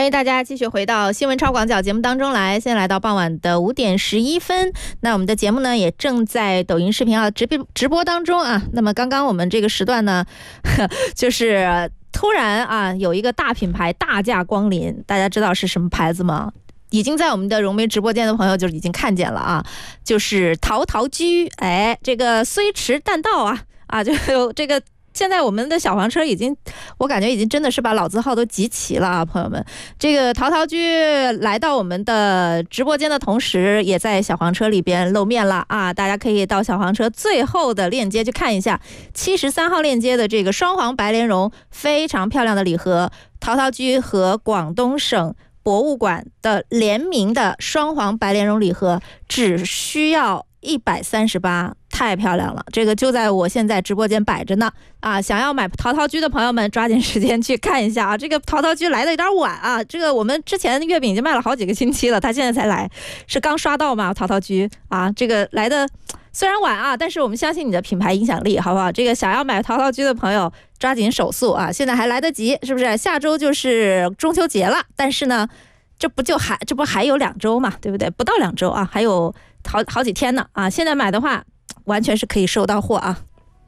欢迎大家继续回到新闻超广角节目当中来。现在来到傍晚的5点11分，那我们的节目呢也正在抖音视频直播当中啊。那么刚刚我们这个时段呢，就是突然啊有一个大品牌大驾光临，大家知道是什么牌子吗？已经在我们的融媒直播间的朋友就已经看见了啊，就是陶陶居。哎，这个虽迟但到啊，就有这个。现在我们的小黄车已经，我感觉已经真的是把老字号都集齐了啊，朋友们。这个陶陶居来到我们的直播间的同时，也在小黄车里边露面了啊！大家可以到小黄车最后的链接去看一下，73号链接的这个双黄白莲蓉非常漂亮的礼盒，陶陶居和广东省博物馆的联名的双黄白莲蓉礼盒，只需要138。太漂亮了，这个就在我现在直播间摆着呢啊！想要买陶陶居的朋友们，抓紧时间去看一下啊！这个陶陶居来的有点晚啊，这个我们之前月饼已经卖了好几个星期了，他现在才来，是刚刷到吗？陶陶居啊，这个来的虽然晚啊，但是我们相信你的品牌影响力，好不好？这个想要买陶陶居的朋友，抓紧手速啊！现在还来得及，是不是？下周就是中秋节了，但是呢，这不还有2周嘛，对不对？不到2周啊，还有好几天呢啊！现在买的话，完全是可以收到货啊！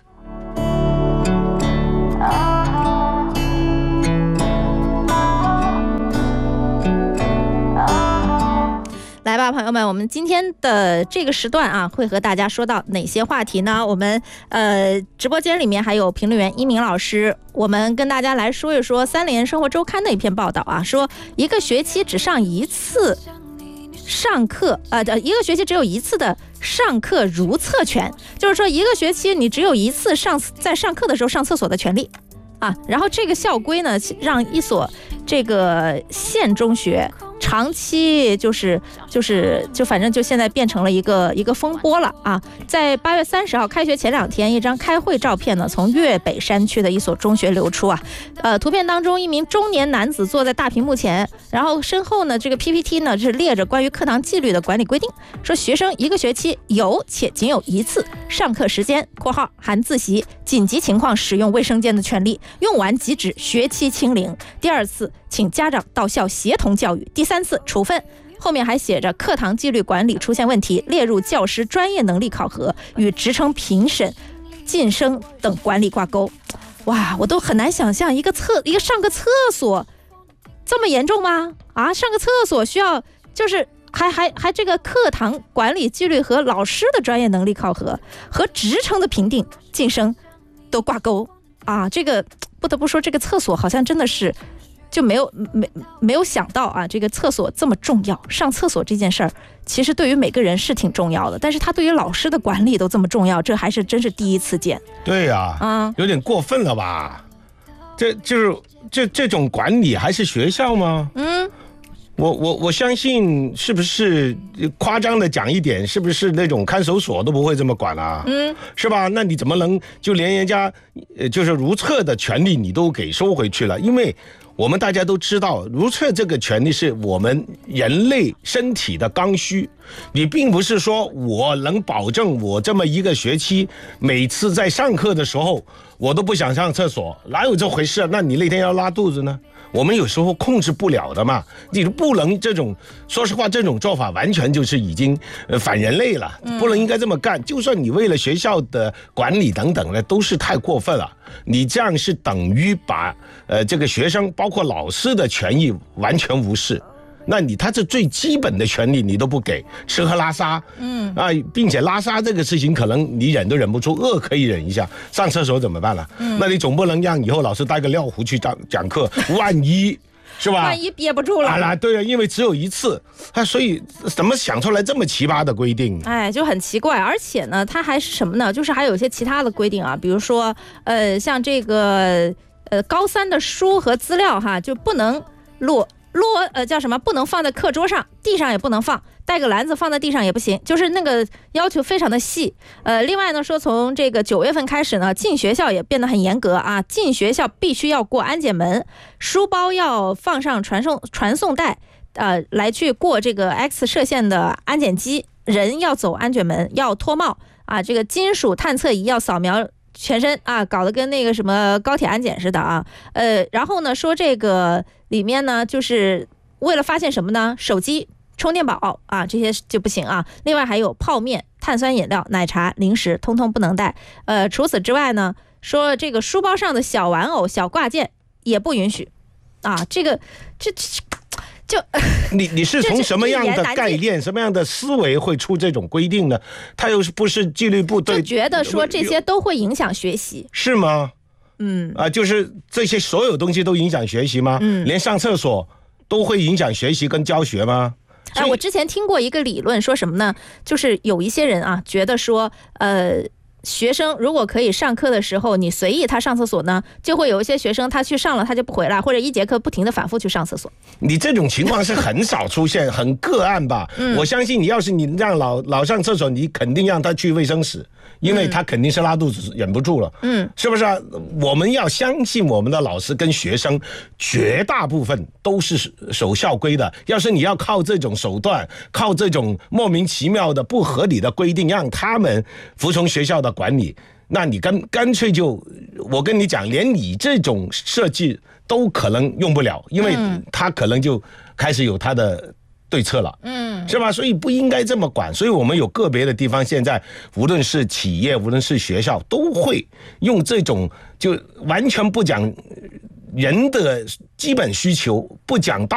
来吧，朋友们，我们今天的这个时段啊，会和大家说到哪些话题呢？我们直播间里面还有评论员一鸣老师，我们跟大家来说一说3联生活周刊的一篇报道啊，说一个学期只上1次上课，一个学期只有1次的上课如厕权，就是说一个学期你只有1次在上课的时候上厕所的权利啊。然后这个校规呢，让一所这个县中学长期就反正就现在变成了一个风波了啊！在8月30号开学前2天，一张开会照片呢从粤北山区的一所中学流出啊。图片当中，一名中年男子坐在大屏幕前，然后身后呢这个 PPT 呢是列着关于课堂纪律的管理规定，说学生一个学期有且仅有1次上课时间（括号含自习）紧急情况使用卫生间的权利，用完即止，学期清零。第2次，请家长到校协同教育。第3次处分，后面还写着课堂纪律管理出现问题，列入教师专业能力考核与职称评审、晋升等管理挂钩。哇，我都很难想象一个上个厕所这么严重吗？啊，上个厕所需要就是还这个课堂管理纪律和老师的专业能力考核和职称的评定、晋升都挂钩啊！这个不得不说，这个厕所好像真的是。就没有想到啊，这个厕所这么重要。上厕所这件事儿，其实对于每个人是挺重要的，但是他对于老师的管理都这么重要，这还是真是第一次见。 对呀，有点过分了吧？这种管理还是学校吗？我相信，是不是夸张的讲一点，是不是那种看守所都不会这么管啊？是吧？那你怎么能就连人家就是如厕的权利你都给收回去了？因为我们大家都知道，如厕这个权利是我们人类身体的刚需，你并不是说我能保证我这么一个学期每次在上课的时候我都不想上厕所，哪有这回事？那你那天要拉肚子呢？我们有时候控制不了的嘛，你不能这种，说实话，这种做法完全就是已经反人类了，不能应该这么干。就算你为了学校的管理等等的，都是太过分了。你这样是等于把这个学生包括老师的权益完全无视。那他这最基本的权利你都不给，吃喝拉撒，并且拉撒这个事情可能你忍都忍不住，饿可以忍一下，上厕所怎么办呢？那你总不能让以后老师带个尿壶去讲课，万一是吧？ 万一憋不住了对啊，因为只有1次，所以怎么想出来这么奇葩的规定？ 就很奇怪，而且呢，它还是什么呢？就是还有一些其他的规定啊，比如说像这个高3的书和资料哈，就不能叫什么？不能放在课桌上，地上也不能放，带个篮子放在地上也不行，就是那个要求非常的细。另外呢，说从这个9月份开始呢，进学校也变得很严格啊，进学校必须要过安检门，书包要放上传送带，来去过这个 X 射线的安检机，人要走安检门，要脱帽啊，这个金属探测仪要扫描全身啊搞得跟那个什么高铁安检似的啊，然后呢说这个里面呢就是为了发现什么呢？手机、充电宝啊这些就不行啊。另外还有泡面、碳酸饮料、奶茶、零食，通通不能带。除此之外呢，说这个书包上的小玩偶、小挂件也不允许啊。这你是从什么样的概念、什么样的思维会出这种规定呢？他又不是纪律部队， 就觉得说这些都会影响学习， 是吗？就是这些所有东西都影响学习吗？连上厕所都会影响学习跟教学吗？ 我之前听过一个理论，说什么呢？就是有一些人啊，觉得说，学生如果可以上课的时候你随意他上厕所呢，就会有一些学生他去上了他就不回来，或者一节课不停的反复去上厕所。 你这种情况是很少出现，很个案吧？我相信你要是你让老上厕所，你肯定让他去卫生室，因为他肯定是拉肚子忍不住了，是不是啊？我们要相信我们的老师跟学生，绝大部分都是守校规的。要是你要靠这种手段，靠这种莫名其妙的不合理的规定，让他们服从学校的管理，那你干脆就，我跟你讲，连你这种设计都可能用不了，因为他可能就开始有他的对策了，是吧？所以不应该这么管。所以我们有个别的地方，现在无论是企业，无论是学校，都会用这种就完全不讲人的基本需求，不讲道